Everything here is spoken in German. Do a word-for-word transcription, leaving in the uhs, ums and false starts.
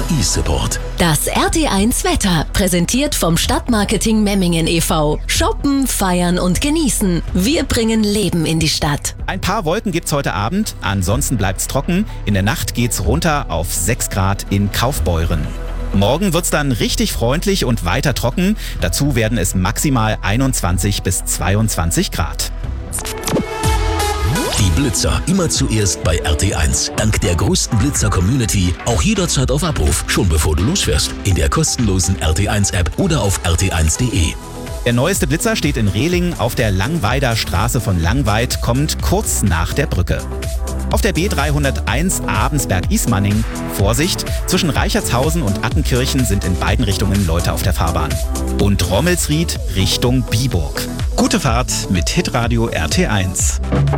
eSupport. Das R T eins Wetter, präsentiert vom Stadtmarketing Memmingen e V Shoppen, feiern und genießen. Wir bringen Leben in die Stadt. Ein paar Wolken gibt's heute Abend, ansonsten bleibt's trocken. In der Nacht geht's runter auf sechs Grad in Kaufbeuren. Morgen wird's dann richtig freundlich und weiter trocken. Dazu werden es maximal einundzwanzig bis zweiundzwanzig Grad. Die Blitzer immer zuerst bei R T eins. Dank der größten Blitzer-Community auch jederzeit auf Abruf, schon bevor du losfährst. In der kostenlosen R T eins App oder auf r t eins punkt de. Der neueste Blitzer steht in Rehling auf der Langweider Straße von Langweid, kommt kurz nach der Brücke. Auf der B dreihunderteins Abensberg-Ismaning, Vorsicht, zwischen Reichertshausen und Attenkirchen sind in beiden Richtungen Leute auf der Fahrbahn. Und Rommelsried Richtung Biburg. Gute Fahrt mit Hitradio R T eins.